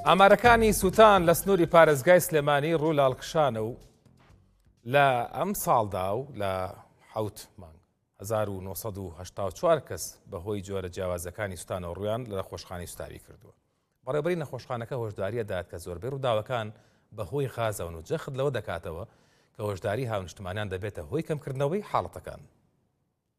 ئامارەکانی سووتان لە سنووری پارێزگای سلێمانی ڕوو لاڵکشانە و لە ئەم ساڵدا و لە حوت مانگ 1984 کەس بەهۆی جۆرە جیاوازەکانی سوتانەوە ڕویان لە نەخۆشخانەی سوتاوی کردووە. بەڕێوەبەری نەخۆشخانەکە هۆشداریە داد کە زۆربەی ڕووداوەکان بەهۆی غازەون و جەخت لەوە دەکاتەوە کە هۆشداری هاونیشتمانیان دەبێتە هۆی کەمکردنەوەی حاڵەتەکان.